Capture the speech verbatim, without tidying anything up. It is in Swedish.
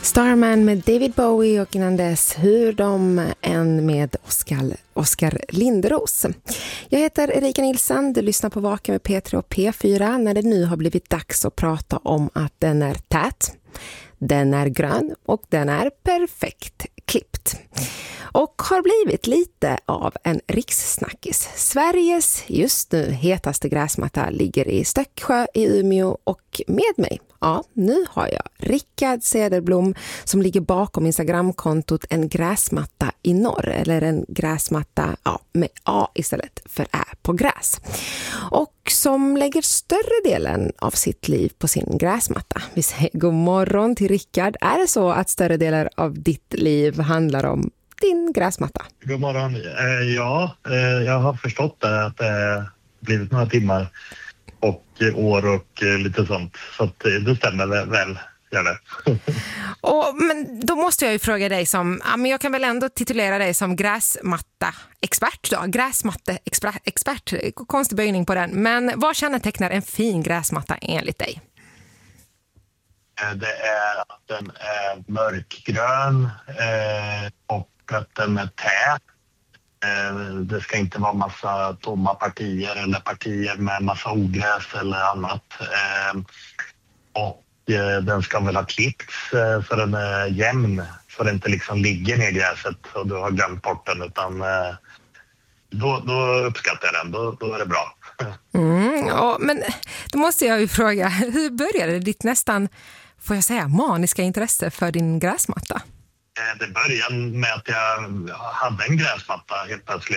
Starman med David Bowie och innan dess Hur de än med Oskar, Oskar Linderos. Jag heter Erika Nilsson, du lyssnar på Vaken med P tre och P fyra när det nu har blivit dags att prata om att den är tät, den är grön och den är perfekt klippt. Och har blivit lite av en rikssnackis. Sveriges just nu hetaste gräsmatta ligger i Stöcksjö i Umeå och med mig, ja, nu har jag Rickard Cederblom som ligger bakom Instagramkontot En gräsmatta i norr, eller en gräsmatta ja, med A istället för Ä på gräs. Och som lägger större delen av sitt liv på sin gräsmatta. Vi säger god morgon till Rickard. Är det så att större delar av ditt liv handlar om din gräsmatta? God morgon. Eh, ja, eh, jag har förstått det, att det har blivit några timmar och eh, år och eh, lite sånt. Så att, eh, det stämmer väl, gör det. och, men då måste jag ju fråga dig som, ja, men jag kan väl ändå titulera dig som gräsmatta-expert då. Gräsmatte-expert, konstig böjning på den. Men vad kännetecknar en fin gräsmatta enligt dig? Det är att den är mörkgrön eh, och att den är tät. Eh, det ska inte vara massa tomma partier eller partier med massa ogräs eller annat. Eh, och eh, den ska väl ha klippts eh, så den är jämn, så den inte liksom ligger ner i gräset och du har glömt bort den, utan eh, då, då uppskattar jag den, då, då är det bra. Mm, ja, men då måste jag ju fråga, hur började ditt nästan, får jag säga, maniska intresse för din gräsmatta? Det började med att jag hade en gräsmatta helt plötsligt.